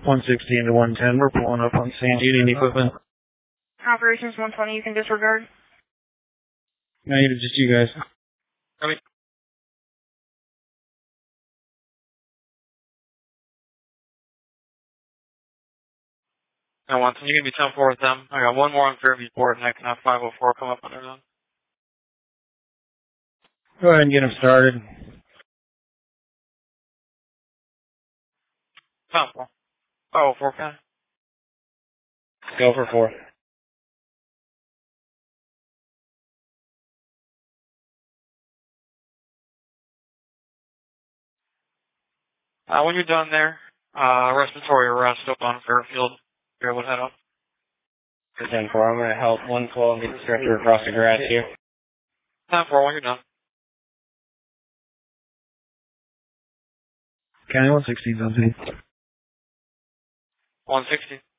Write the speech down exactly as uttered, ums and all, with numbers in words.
one sixty into one ten, we're pulling up on San Union equipment. Operations one twenty, you can disregard. Negative, just you guys. Copy. I want some. You can be ten four with them. I got one more on Fairview Port, and I can have five oh four come up on their own. Go ahead and get them started. ten four. five oh four, okay. Go for four. Uh, when you're done there, uh, respiratory arrest up on Fairfield. You're able to head up. ten four, I'm going to help one twelve get the stretcher across the grass here. ten four, when you're done. County one sixty, zone two. one sixty.